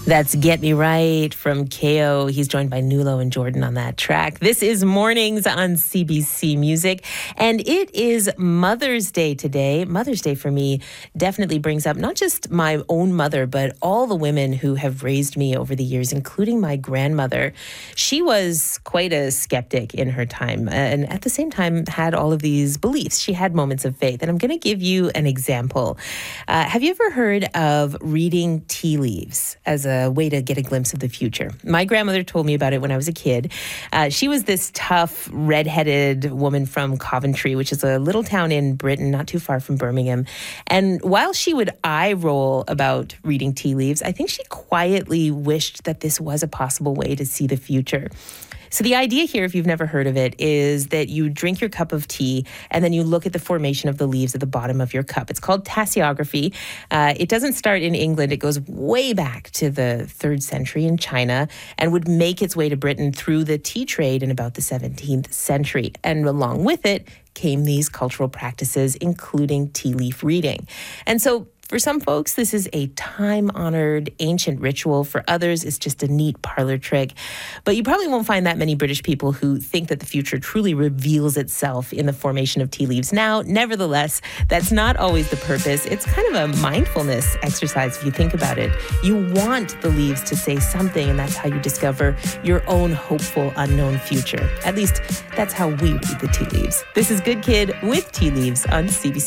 That's Get Me Right from KO. He's joined by Nulo and Jordan on that track. This is Mornings on CBC Music, and it is Mother's Day today. Mother's Day for me definitely brings up not just my own mother, but all the women who have raised me over the years, including my grandmother. She was quite a skeptic in her time, and at the same time had all of these beliefs. She had moments of faith, and I'm going to give you an example. Have you ever heard of reading tea leaves as a way to get a glimpse of the future? My grandmother told me about it when I was a kid. She was this tough, redheaded woman from Coventry, which is a little town in Britain, not too far from Birmingham. And while she would eye roll about reading tea leaves, I think she quietly wished that this was a possible way to see the future. So the idea here, if you've never heard of it, is that you drink your cup of tea and then you look at the formation of the leaves at the bottom of your cup. It's called tasseography. It doesn't start in England. It goes way back to the 3rd century in China and would make its way to Britain through the tea trade in about the 17th century. And along with it came these cultural practices, including tea leaf reading. And so for some folks, this is a time-honored ancient ritual. For others, it's just a neat parlor trick. But you probably won't find that many British people who think that the future truly reveals itself in the formation of tea leaves. Now, nevertheless, that's not always the purpose. It's kind of a mindfulness exercise if you think about it. You want the leaves to say something, and that's how you discover your own hopeful, unknown future. At least, that's how we read the tea leaves. This is Good Kid with Tea Leaves on CBC.